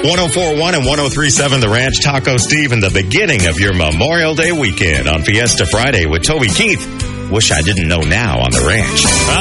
104.1 and 103.7 The Ranch, Taco Steve, and the beginning of your Memorial Day weekend on Fiesta Friday with Toby Keith. Wish I didn't know now on The Ranch.